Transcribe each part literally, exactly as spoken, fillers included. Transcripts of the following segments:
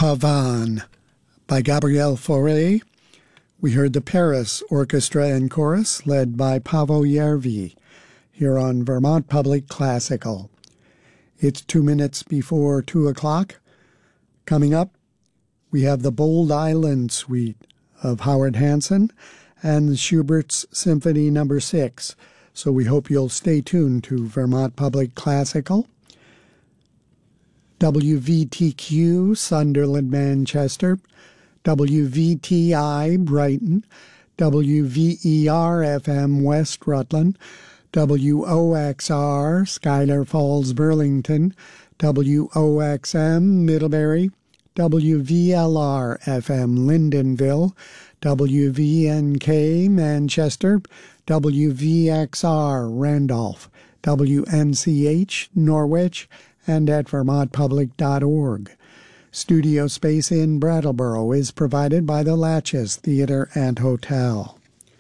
Pavane by Gabriel Fauré. We heard the Paris Orchestra and Chorus, led by Paavo Järvi, here on Vermont Public Classical. It's two minutes before two o'clock. Coming up, we have the Bold Island Suite of Howard Hanson and Schubert's Symphony Number Six. So we hope you'll stay tuned to Vermont Public Classical. W V T Q, Sunderland, Manchester, W V T I, Brighton, W V E R F M, West Rutland, W O X R, Schuyler Falls, Burlington, W O X M, Middlebury, W V L R F M, Lyndonville, W V N K, Manchester, W V X R, Randolph, W N C H, Norwich, and at vermont public dot org. Studio space in Brattleboro is provided by the Latches Theater and Hotel.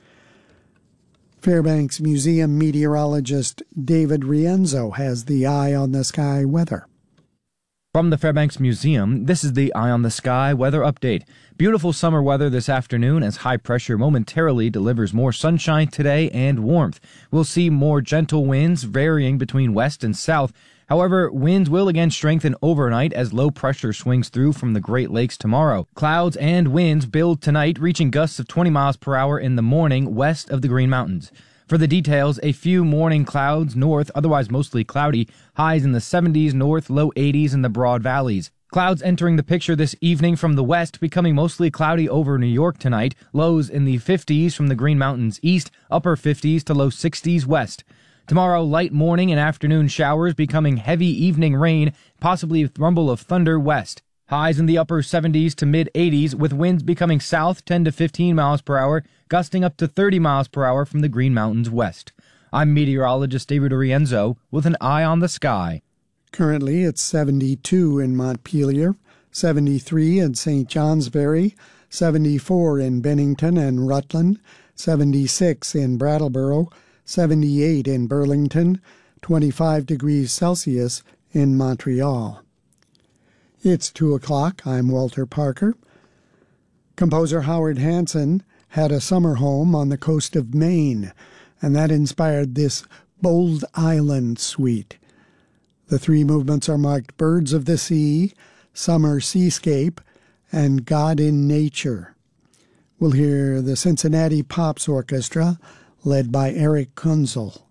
Fairbanks Museum meteorologist David Rienzo has the Eye on the Sky weather. From the Fairbanks Museum, this is the Eye on the Sky weather update. Beautiful summer weather this afternoon as high pressure momentarily delivers more sunshine today and warmth. We'll see more gentle winds varying between west and south. However, winds will again strengthen overnight as low pressure swings through from the Great Lakes tomorrow. Clouds and winds build tonight, reaching gusts of twenty miles per hour in the morning west of the Green Mountains. For the details, a few morning clouds north, otherwise mostly cloudy, highs in the seventies north, low eighties in the Broad Valleys. Clouds entering the picture this evening from the west, becoming mostly cloudy over New York tonight, lows in the fifties from the Green Mountains east, upper fifties to low sixties west. Tomorrow, light morning and afternoon showers becoming heavy evening rain, possibly a rumble of thunder west. Highs in the upper seventies to mid-eighties, with winds becoming south ten to fifteen miles per hour, gusting up to thirty miles per hour from the Green Mountains west. I'm meteorologist David Rienzo with an Eye on the Sky. Currently, it's seventy-two in Montpelier, seventy-three in Saint Johnsbury, seventy-four in Bennington and Rutland, seventy-six in Brattleboro, seventy-eight in Burlington, twenty-five degrees Celsius in Montreal. It's two o'clock. I'm Walter Parker. Composer Howard Hanson had a summer home on the coast of Maine, and that inspired this Bold Island Suite. The three movements are marked Birds of the Sea, Summer Seascape, and God in Nature. We'll hear the Cincinnati Pops Orchestra, led by Eric Kunzel.